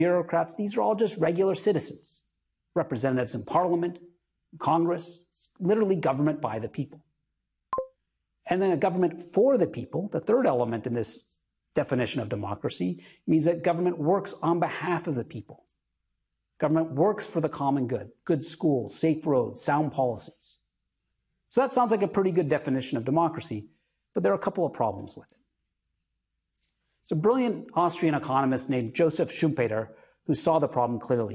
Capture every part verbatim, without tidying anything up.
bureaucrats, these are all just regular citizens, representatives in parliament, Congress. It's literally government by the people. And then a government for the people, the third element in this definition of democracy, means that government works on behalf of the people. Government works for the common good, good schools, safe roads, sound policies. So that sounds like a pretty good definition of democracy, but there are a couple of problems with it. It's a brilliant Austrian economist named Joseph Schumpeter who saw the problem clearly.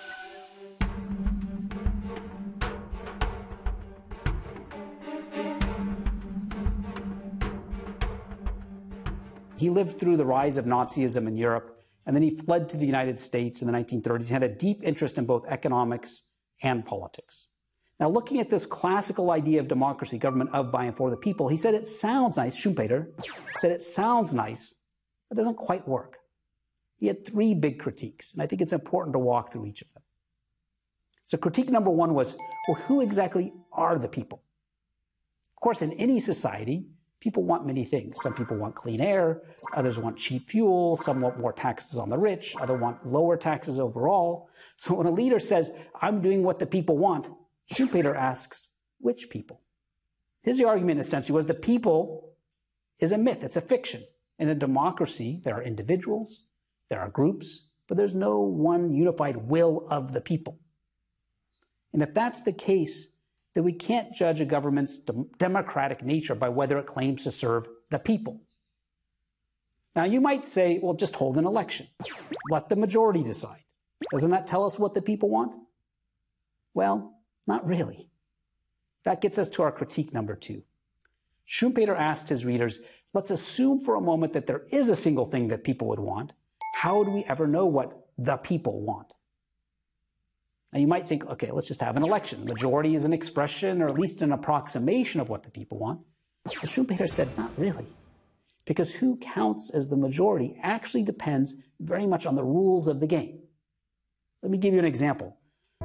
He lived through the rise of Nazism in Europe, and then he fled to the United States in the nineteen thirties. He had a deep interest in both economics and politics. Now, looking at this classical idea of democracy, government of, by, and for the people, he said it sounds nice, Schumpeter said it sounds nice, but doesn't quite work. He had three big critiques, and I think it's important to walk through each of them. So critique number one was, well, who exactly are the people? Of course, in any society, people want many things. Some people want clean air, others want cheap fuel, some want more taxes on the rich, others want lower taxes overall. So when a leader says, I'm doing what the people want, Schumpeter asks, which people? His argument essentially was the people is a myth, it's a fiction. In a democracy, there are individuals, there are groups, but there's no one unified will of the people. And if that's the case, then we can't judge a government's de- democratic nature by whether it claims to serve the people. Now, you might say, well, just hold an election. Let the majority decide. Doesn't that tell us what the people want? Well, not really. That gets us to our critique number two. Schumpeter asked his readers, let's assume for a moment that there is a single thing that people would want. How do we ever know what the people want? Now, you might think, okay, let's just have an election. Majority is an expression or at least an approximation of what the people want. But Schumpeter said, not really. Because who counts as the majority actually depends very much on the rules of the game. Let me give you an example.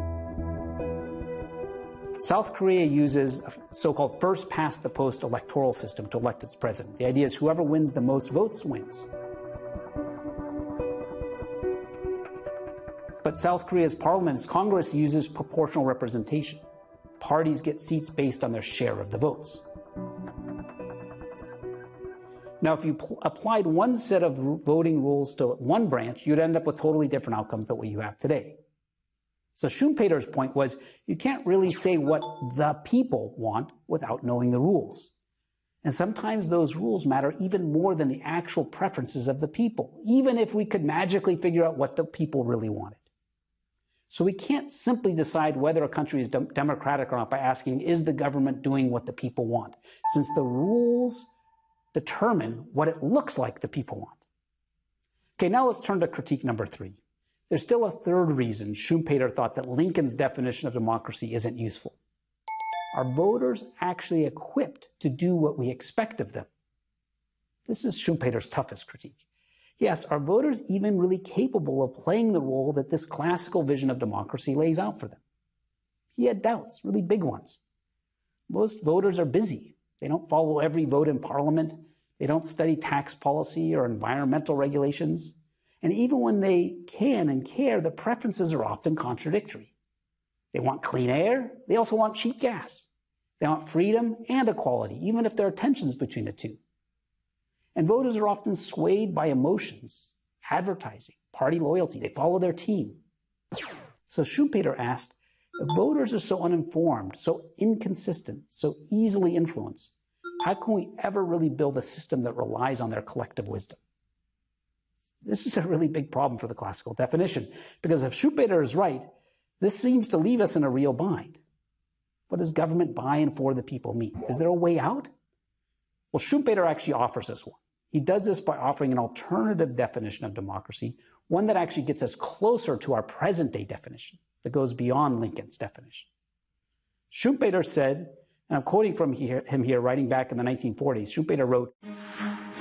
South Korea uses a so-called first-past-the-post electoral system to elect its president. The idea is whoever wins the most votes wins. But South Korea's parliament, Congress, uses proportional representation. Parties get seats based on their share of the votes. Now, if you applied one set of voting rules to one branch, you'd end up with totally different outcomes than what you have today. So Schumpeter's point was, you can't really say what the people want without knowing the rules. And sometimes those rules matter even more than the actual preferences of the people, even if we could magically figure out what the people really wanted. So we can't simply decide whether a country is de- democratic or not by asking, is the government doing what the people want? Since the rules determine what it looks like the people want. Okay, now let's turn to critique number three. There's still a third reason Schumpeter thought that Lincoln's definition of democracy isn't useful. Are voters actually equipped to do what we expect of them? This is Schumpeter's toughest critique. He asks, are voters even really capable of playing the role that this classical vision of democracy lays out for them? He had doubts, really big ones. Most voters are busy. They don't follow every vote in parliament. They don't study tax policy or environmental regulations. And even when they can and care, the preferences are often contradictory. They want clean air. They also want cheap gas. They want freedom and equality, even if there are tensions between the two. And voters are often swayed by emotions, advertising, party loyalty. They follow their team. So Schumpeter asked, if voters are so uninformed, so inconsistent, so easily influenced, how can we ever really build a system that relies on their collective wisdom? This is a really big problem for the classical definition, because if Schumpeter is right, this seems to leave us in a real bind. What does government by and for the people mean? Is there a way out? Well, Schumpeter actually offers us one. He does this by offering an alternative definition of democracy, one that actually gets us closer to our present-day definition, that goes beyond Lincoln's definition. Schumpeter said, and I'm quoting from here, him here, writing back in the nineteen forties, Schumpeter wrote,